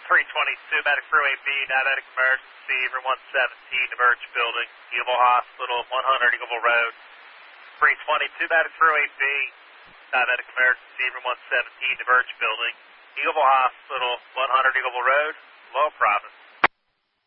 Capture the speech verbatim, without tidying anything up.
three twenty-two, Medic Freeway B, diabetic emergency, room one seventeen, Diverge Building, Eagleville Hospital, one hundred Eagleville Road. three twenty-two, Medic Freeway B, diabetic emergency, room one seventeen, Diverge Building, Eagleville Hospital, one hundred Eagleville Road, Lowell Province.